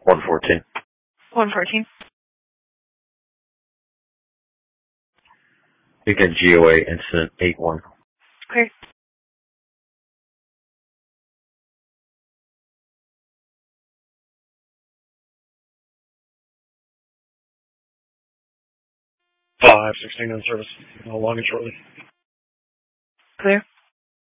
114. 114. Again, GOA incident 81. Clear. Five 16 in service. Long and shortly. Clear.